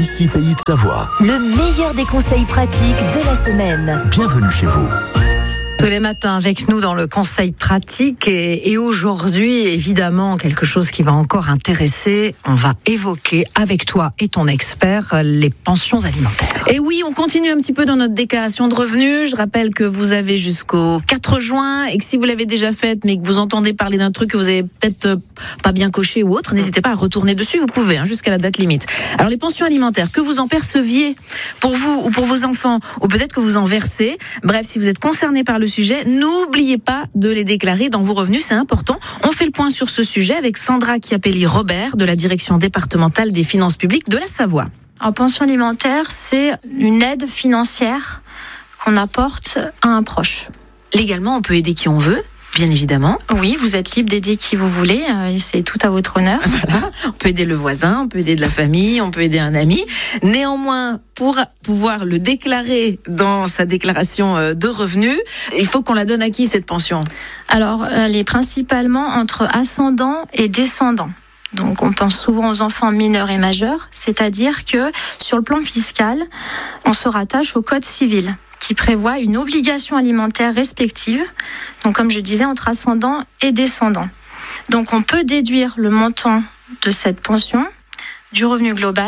Ici Pays de Savoie. Le meilleur des conseils pratiques de la semaine. Bienvenue chez vous. Tous les matins avec nous dans le conseil pratique et aujourd'hui évidemment quelque chose qui va encore intéresser, on va évoquer avec toi et ton expert les pensions alimentaires. Et oui, on continue un petit peu dans notre déclaration de revenus. Je rappelle que vous avez jusqu'au 4 juin et que si vous l'avez déjà faite mais que vous entendez parler d'un truc que vous avez peut-être pas bien coché ou autre, n'hésitez pas à retourner dessus, vous pouvez jusqu'à la date limite. Alors les pensions alimentaires, que vous en perceviez pour vous ou pour vos enfants ou peut-être que vous en versez, bref, si vous êtes concerné par le sujet, n'oubliez pas de les déclarer dans vos revenus, c'est important. On fait le point sur ce sujet avec Sandra Chiapelli-Robert de la direction départementale des finances publiques de la Savoie. En pension alimentaire, c'est une aide financière qu'on apporte à un proche. Légalement, on peut aider qui on veut, bien évidemment. Oui, vous êtes libre d'aider qui vous voulez, et c'est tout à votre honneur. Voilà. On peut aider le voisin, on peut aider de la famille, on peut aider un ami. Néanmoins, pour pouvoir le déclarer dans sa déclaration de revenus, il faut qu'on la donne à qui cette pension ? Alors, elle est principalement entre ascendants et descendants. Donc, on pense souvent aux enfants mineurs et majeurs, c'est-à-dire que sur le plan fiscal, on se rattache au Code civil, qui prévoit une obligation alimentaire respective, donc comme je disais, entre ascendants et descendants. Donc on peut déduire le montant de cette pension du revenu global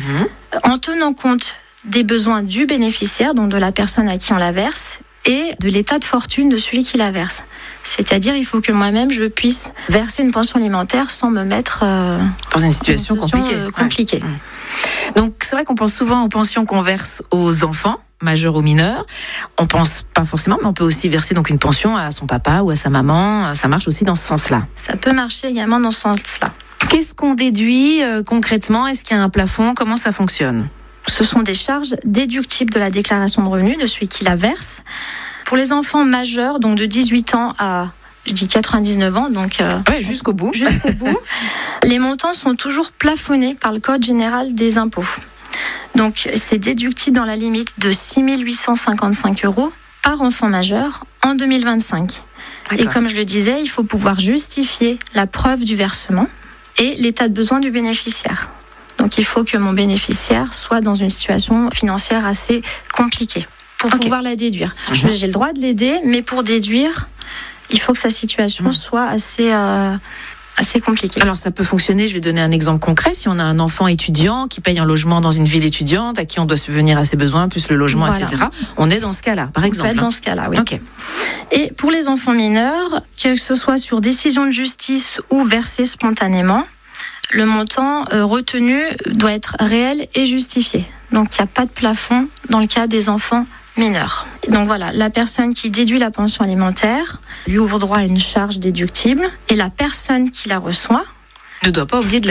en tenant compte des besoins du bénéficiaire, donc de la personne à qui on la verse, et de l'état de fortune de celui qui la verse. C'est-à-dire, il faut que moi-même, je puisse verser une pension alimentaire sans me mettre dans une situation compliquée. Ouais. Donc c'est vrai qu'on pense souvent aux pensions qu'on verse aux enfants, majeurs ou mineurs. On pense pas forcément, mais on peut aussi verser donc une pension à son papa ou à sa maman. Ça marche aussi dans ce sens-là. Ça peut marcher également dans ce sens-là. Qu'est-ce qu'on déduit concrètement ? Est-ce qu'il y a un plafond ? Comment ça fonctionne ? Ce sont des charges déductibles de la déclaration de revenus de celui qui la verse. Pour les enfants majeurs, donc de 18 ans à 99 ans, donc jusqu'au bout. Les montants sont toujours plafonnés par le Code général des impôts. Donc c'est déductible dans la limite de 6 855 € par enfant majeur en 2025. D'accord. Et comme je le disais, il faut pouvoir justifier la preuve du versement et l'état de besoin du bénéficiaire. Donc il faut que mon bénéficiaire soit dans une situation financière assez compliquée pour pouvoir la déduire. J'ai le droit de l'aider, mais pour déduire, il faut que sa situation soit assez compliquée. Alors ça peut fonctionner, je vais donner un exemple concret. Si on a un enfant étudiant qui paye un logement dans une ville étudiante, à qui on doit subvenir à ses besoins, plus le logement, voilà. Etc. On est dans ce cas-là, par exemple. On peut être dans ce cas-là, oui. Okay. Et pour les enfants mineurs, que ce soit sur décision de justice ou versé spontanément, le montant retenu doit être réel et justifié. Donc il n'y a pas de plafond dans le cas des enfants mineurs. Donc voilà, la personne qui déduit la pension alimentaire lui ouvre droit à une charge déductible et la personne qui la reçoit ne doit pas oublier de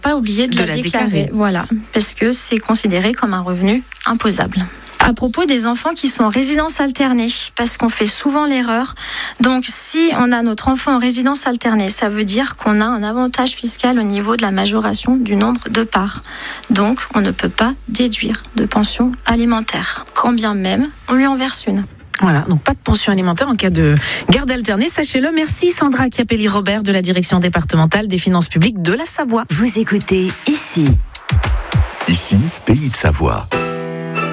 la déclarer. Voilà, parce que c'est considéré comme un revenu imposable. À propos des enfants qui sont en résidence alternée, parce qu'on fait souvent l'erreur. Donc, si on a notre enfant en résidence alternée, ça veut dire qu'on a un avantage fiscal au niveau de la majoration du nombre de parts. Donc, on ne peut pas déduire de pension alimentaire, quand bien même on lui en verse une. Voilà, donc pas de pension alimentaire en cas de garde alternée, sachez-le. Merci Sandra Chiapelli-Robert de la direction départementale des finances publiques de la Savoie. Vous écoutez Ici Pays de Savoie.